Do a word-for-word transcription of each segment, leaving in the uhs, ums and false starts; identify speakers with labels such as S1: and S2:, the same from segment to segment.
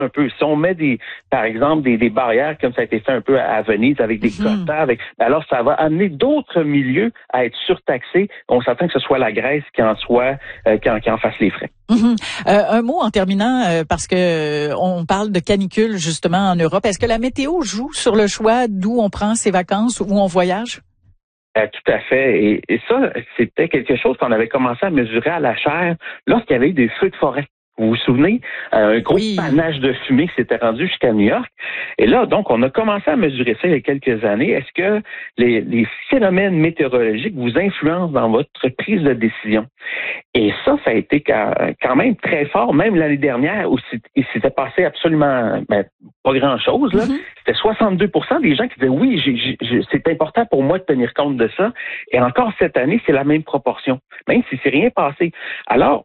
S1: un peu. Si on met des, par exemple, des, des barrières comme ça a été fait un peu à Venise avec des mmh. quotas, avec, alors ça va amener d'autres milieux à être surtaxés. On s'attend que ce soit la Grèce qui en soit, euh, qui, en, qui en fasse les frais.
S2: Mmh. Euh, un mot en terminant, euh, parce que euh, on parle de canicule justement en Europe. Est-ce que la météo joue sur le choix d'où on prend ses vacances, où on voyage?
S1: Euh, tout à fait. Et, et ça, c'était quelque chose qu'on avait commencé à mesurer à la chaire lorsqu'il y avait eu des feux de forêt. Vous vous souvenez? Euh, un gros oui. panache de fumée qui s'était rendu jusqu'à New York. Et là, donc, on a commencé à mesurer ça il y a quelques années. Est-ce que les, les phénomènes météorologiques vous influencent dans votre prise de décision? Et ça, ça a été quand même très fort. Même l'année dernière, où il s'était passé absolument ben, pas grand-chose, là. Mm-hmm. C'était soixante-deux pour cent des gens qui disaient oui, j'ai, j'ai, c'est important pour moi de tenir compte de ça. Et encore cette année, c'est la même proportion, même si c'est rien passé. Alors,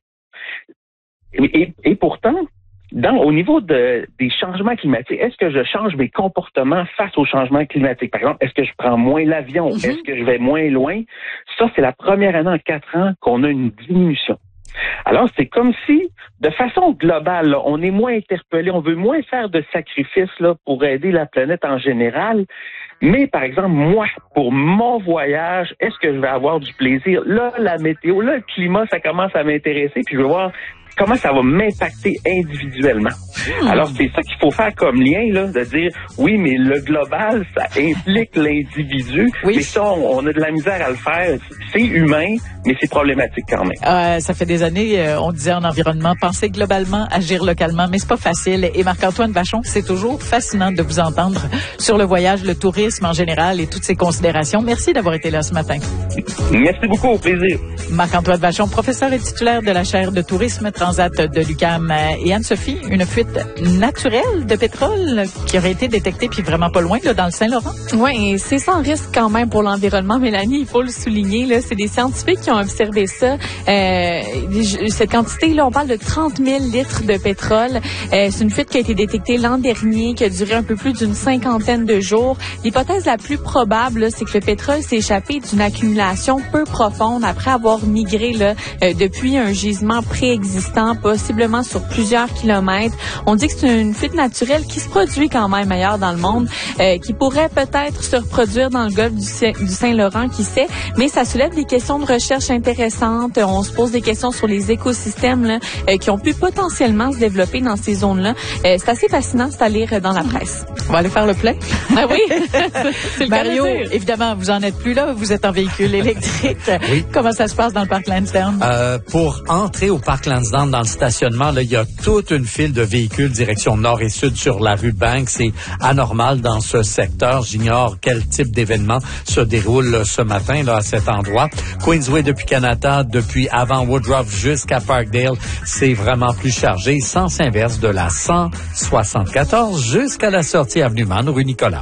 S1: Et, et, et pourtant, dans, au niveau de, des changements climatiques, est-ce que je change mes comportements face aux changements climatiques? Par exemple, est-ce que je prends moins l'avion? Mm-hmm. Est-ce que je vais moins loin? Ça, c'est la première année en quatre ans qu'on a une diminution. Alors, c'est comme si, de façon globale, là, on est moins interpellé, on veut moins faire de sacrifices là, pour aider la planète en général. Mais, par exemple, moi, pour mon voyage, est-ce que je vais avoir du plaisir? Là, la météo, là, le climat, ça commence à m'intéresser, puis je veux voir comment ça va m'impacter individuellement. Mmh. Alors, c'est ça qu'il faut faire comme lien, là, de dire, oui, mais le global, ça implique l'individu. Oui. Mais ça, on, on a de la misère à le faire. C'est humain, mais c'est problématique quand même.
S2: Euh, ça fait des années, euh, on disait en environnement, penser globalement, agir localement, mais c'est pas facile. Et Marc-Antoine Vachon, c'est toujours fascinant de vous entendre sur le voyage, le tourisme en général et toutes ces considérations. Merci d'avoir été là ce matin.
S1: Merci beaucoup, au plaisir.
S2: Marc-Antoine Vachon, professeur et titulaire de la chaire de tourisme Transat de l'U Q A M. Et Anne-Sophie, une fuite naturelle de pétrole qui aurait été détectée puis vraiment pas loin là, dans le Saint-Laurent.
S3: Oui, et c'est sans risque quand même pour l'environnement, Mélanie, il faut le souligner. Là, c'est des scientifiques qui ont observé ça. Euh, cette quantité-là, on parle de trente mille litres de pétrole. Euh, c'est une fuite qui a été détectée l'an dernier, qui a duré un peu plus d'une cinquantaine de jours. L'hypothèse la plus probable, là, c'est que le pétrole s'est échappé d'une accumulation peu profonde après avoir migré là, euh, depuis un gisement préexistant, possiblement sur plusieurs kilomètres. On dit que c'est une fuite naturelle qui se produit quand même ailleurs dans le monde, euh, qui pourrait peut-être se reproduire dans le golfe du, du Saint-Laurent, qui sait, mais ça soulève des questions de recherche intéressantes. On se pose des questions sur les écosystèmes là, euh, qui ont pu potentiellement se développer dans ces zones-là. Euh, c'est assez fascinant, c'est à lire dans la presse.
S2: On va aller faire le plein.
S3: Ah oui, c'est le
S2: Mario, évidemment, vous en êtes plus là, vous êtes en véhicule électrique. Oui. Comment ça se passe dans le parc Lansdowne?
S4: Euh, pour entrer au parc Lansdowne, dans le stationnement, là, il y a toute une file de véhicules direction nord et sud sur la rue Bank. C'est anormal dans ce secteur. J'ignore quel type d'événement se déroule ce matin là à cet endroit. Queensway depuis Canada, depuis avant Woodruff jusqu'à Parkdale, c'est vraiment plus chargé. Sens inverse de la cent soixante-quatorze jusqu'à la sortie avenue Man, rue Nicolas.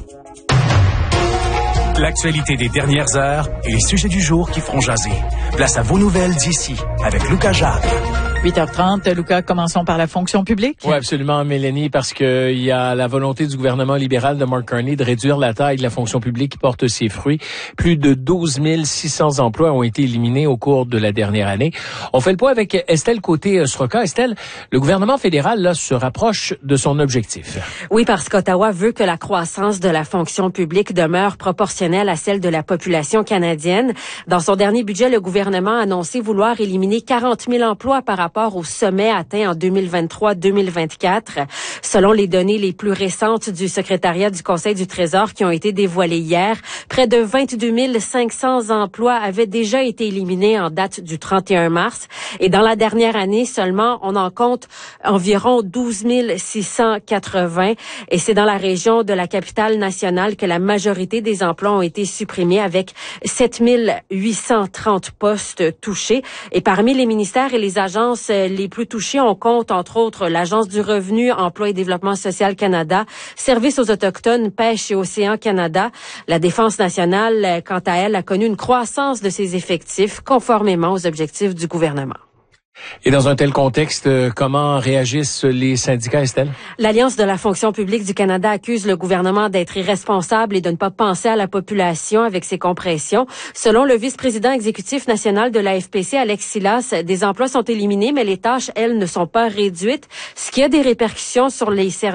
S5: L'actualité des dernières heures et les sujets du jour qui feront jaser. Place à vos nouvelles d'ici avec Lucas Jacques.
S2: huit heures trente, Lucas, commençons par la fonction publique.
S6: Oui, absolument, Mélanie, parce que il y a la volonté du gouvernement libéral de Mark Carney de réduire la taille de la fonction publique qui porte ses fruits. Plus de douze mille six cents emplois ont été éliminés au cours de la dernière année. On fait le point avec Estelle Côté-Sroka. Estelle, le gouvernement fédéral là se rapproche de son objectif.
S7: Oui, parce qu'Ottawa veut que la croissance de la fonction publique demeure proportionnelle à celle de la population canadienne. Dans son dernier budget, le gouvernement a annoncé vouloir éliminer quarante mille emplois par rapport au sommet atteint en deux mille vingt-trois deux mille vingt-quatre. Selon les données les plus récentes du secrétariat du Conseil du Trésor qui ont été dévoilées hier, près de vingt-deux mille cinq cents emplois avaient déjà été éliminés en date du trente et un mars. Et dans la dernière année seulement, on en compte environ douze mille six cent quatre-vingts. Et c'est dans la région de la capitale nationale que la majorité des emplois ont été supprimés avec sept mille huit cent trente postes touchés. Et parmi les ministères et les agences les plus touchés, on compte entre autres l'Agence du revenu, Emploi et développement social Canada, Services aux Autochtones, Pêche et Océan Canada. La Défense nationale, quant à elle, a connu une croissance de ses effectifs conformément aux objectifs du gouvernement.
S6: Et dans un tel contexte, comment réagissent les syndicats, Estelle?
S7: L'Alliance de la fonction publique du Canada accuse le gouvernement d'être irresponsable et de ne pas penser à la population avec ses compressions. Selon le vice-président exécutif national de la F P C, Alex Silas, des emplois sont éliminés, mais les tâches, elles, ne sont pas réduites, ce qui a des répercussions sur les services